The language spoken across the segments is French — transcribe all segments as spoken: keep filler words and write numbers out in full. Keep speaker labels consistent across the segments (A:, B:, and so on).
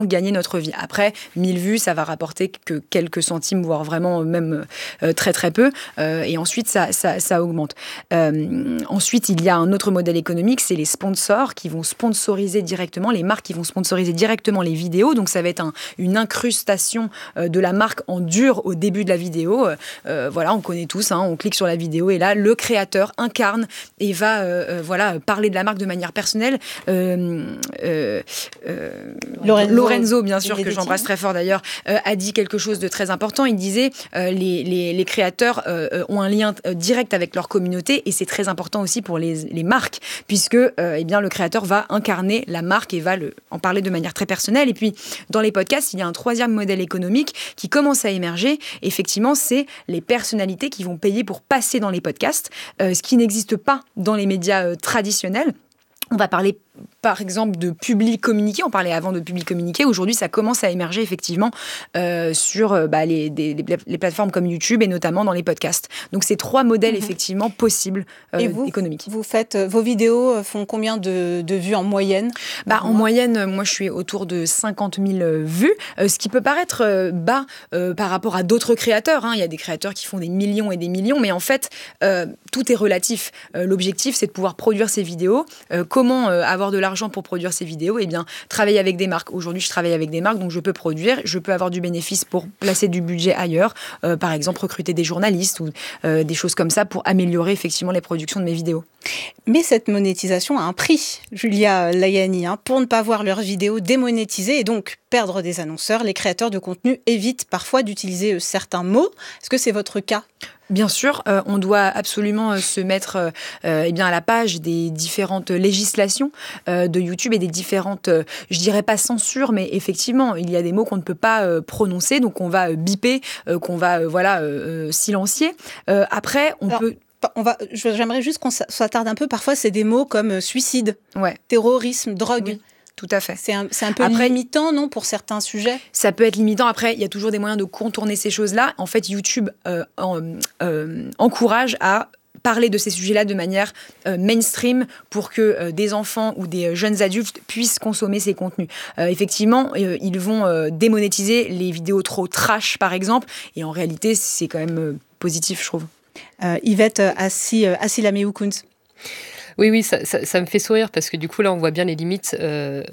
A: gagner notre vie. Après, mille vues, ça va rapporter que quelques centimes, voire vraiment même euh, très très peu. Euh, et ensuite, ça, ça, ça augmente. Euh, ensuite, il y a un autre modèle économique, c'est les sponsors qui vont sponsoriser directement, les marques qui vont sponsoriser directement les vidéos. Donc, ça va être un, une incrustation euh, de la marque en dur au début de la vidéo. Euh, voilà, on connaît tous, hein, on clique sur la vidéo et là, le créateur incarne et va euh, euh, voilà, parler de la marque de manière personnelle. Euh, euh, euh,
B: Lorenzo.
A: Lorenzo, bien sûr, que j'embrasse très fort d'ailleurs, euh, a dit quelque chose de très important. Il disait euh, les, les, les créateurs euh, ont un lien euh, direct avec leur communauté et c'est très important aussi pour les, les marques puisque euh, eh bien, le créateur va incarner la marque et va le, en parler de manière très personnelle. Et puis, dans les podcasts, il y a un troisième modèle économique qui commence à émerger. Effectivement, c'est les personnalités qui vont payer pour passer dans les podcasts, euh, ce qui n'existe pas dans les médias euh, traditionnels. On va parler, par exemple, de public communiqué. On parlait avant de public communiqué. Aujourd'hui, ça commence à émerger, effectivement, euh, sur euh, bah, les, des, les, les plateformes comme YouTube et notamment dans les podcasts. Donc, c'est trois modèles, mmh. effectivement, possibles euh,
B: et vous,
A: économiques.
B: Vous faites, vos vidéos font combien de, de vues en moyenne
A: bah, En moyenne, moi, je suis autour de cinquante mille vues, euh, ce qui peut paraître euh, bas euh, par rapport à d'autres créateurs. Hein. Il y a des créateurs qui font des millions et des millions, mais en fait, euh, tout est relatif. Euh, l'objectif, c'est de pouvoir produire ces vidéos. Euh, Comment euh, avoir de l'argent pour produire ces vidéos ? Eh bien, travailler avec des marques. Aujourd'hui, je travaille avec des marques, donc je peux produire, je peux avoir du bénéfice pour placer du budget ailleurs. Euh, par exemple, recruter des journalistes ou euh, des choses comme ça pour améliorer effectivement les productions de mes vidéos.
B: Mais cette monétisation a un prix, Julia Layani. Hein. Pour ne pas voir leurs vidéos démonétisées et donc perdre des annonceurs, les créateurs de contenu évitent parfois d'utiliser certains mots. Est-ce que c'est votre cas ?
A: Bien sûr, euh, on doit absolument euh, se mettre euh, eh bien, à la page des différentes législations euh, de YouTube et des différentes, euh, je dirais pas censure, mais effectivement, il y a des mots qu'on ne peut pas euh, prononcer, donc on va euh, biper, euh, qu'on va euh, voilà, euh, silencier. Euh, après, on
B: Alors,
A: peut...
B: On va, j'aimerais juste qu'on s'attarde un peu. Parfois, c'est des mots comme suicide,
A: ouais.
B: terrorisme, drogue.
A: Oui. Tout à fait.
B: C'est un, c'est un peu
A: Après,
B: limitant, non, pour certains sujets ?
A: Ça peut être limitant. Après, il y a toujours des moyens de contourner ces choses-là. En fait, YouTube euh, en, euh, encourage à parler de ces sujets-là de manière euh, mainstream pour que euh, des enfants ou des euh, jeunes adultes puissent consommer ces contenus. Euh, effectivement, euh, ils vont euh, démonétiser les vidéos trop trash, par exemple. Et en réalité, c'est quand même euh, positif, je trouve.
B: Euh, Yvette Assi, euh, Asilameou-Kounz.
C: Oui, oui, ça, ça, ça me fait sourire parce que du coup, là, on voit bien les limites euh,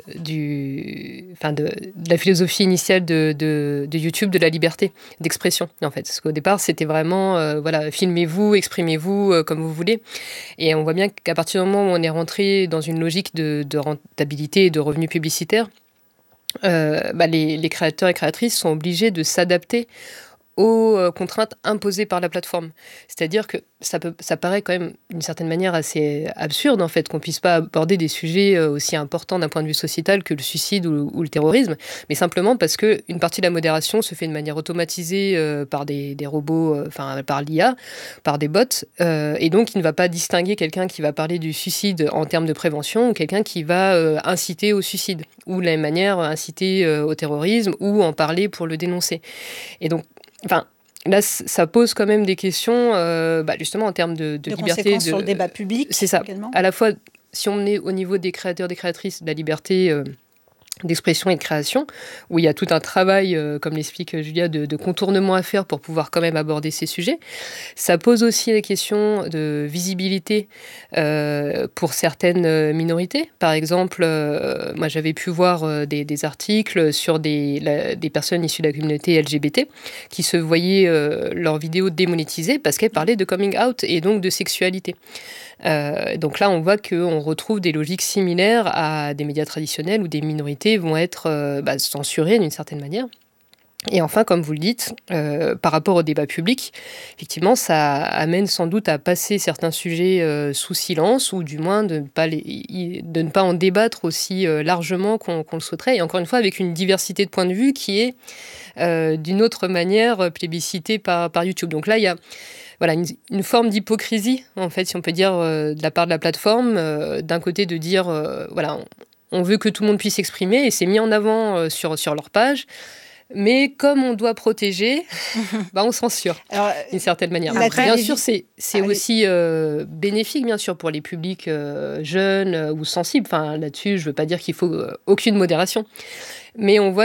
C: du, enfin de, de la philosophie initiale de, de, de YouTube, de la liberté d'expression, en fait. Parce qu'au départ, c'était vraiment, euh, voilà, filmez-vous, exprimez-vous euh, comme vous voulez. Et on voit bien qu'à partir du moment où on est rentré dans une logique de, de rentabilité et de revenus publicitaires, euh, bah, les, les créateurs et créatrices sont obligés de s'adapter aux contraintes imposées par la plateforme. C'est-à-dire que ça, peut, ça paraît quand même d'une certaine manière assez absurde en fait qu'on puisse pas aborder des sujets aussi importants d'un point de vue sociétal que le suicide ou, ou le terrorisme, mais simplement parce qu'une partie de la modération se fait de manière automatisée euh, par des, des robots, enfin euh, par l'I A, par des bots, euh, et donc il ne va pas distinguer quelqu'un qui va parler du suicide en termes de prévention ou quelqu'un qui va euh, inciter au suicide, ou de la même manière inciter euh, au terrorisme ou en parler pour le dénoncer. Et donc Enfin, là, ça pose quand même des questions, euh, bah, justement, en termes de, de,
B: de
C: liberté.
B: conséquences
C: de,
B: sur le débat public.
C: C'est ça.
B: Également.
C: À la fois, si on est au niveau des créateurs, des créatrices, de la liberté euh, d'expression et de création, où il y a tout un travail, euh, comme l'explique Julia, de, de contournement à faire pour pouvoir quand même aborder ces sujets. Ça pose aussi les questions de visibilité euh, pour certaines minorités. Par exemple, euh, moi j'avais pu voir euh, des, des articles sur des, la, des personnes issues de la communauté L G B T qui se voyaient euh, leurs vidéos démonétisées parce qu'elles parlaient de coming out et donc de sexualité. Euh, donc là, on voit qu'on retrouve des logiques similaires à des médias traditionnels où des minorités vont être euh, bah, censurées d'une certaine manière. Et enfin, comme vous le dites, euh, par rapport au débat public, effectivement, ça amène sans doute à passer certains sujets euh, sous silence ou du moins de ne pas, les, de ne pas en débattre aussi euh, largement qu'on, qu'on le souhaiterait. Et encore une fois, avec une diversité de points de vue qui est euh, d'une autre manière plébiscitée par, par YouTube. Donc là, il y a Voilà, une, une forme d'hypocrisie, en fait, si on peut dire, euh, de la part de la plateforme. Euh, d'un côté, de dire, euh, voilà, on, on veut que tout le monde puisse s'exprimer, et c'est mis en avant euh, sur, sur leur page. Mais comme on doit protéger, bah on censure, Alors, d'une certaine manière. Après, bien sûr, c'est, c'est aussi euh, bénéfique, bien sûr, pour les publics euh, jeunes euh, ou sensibles. Enfin, là-dessus, je ne veux pas dire qu'il faut euh, aucune modération. Mais on voit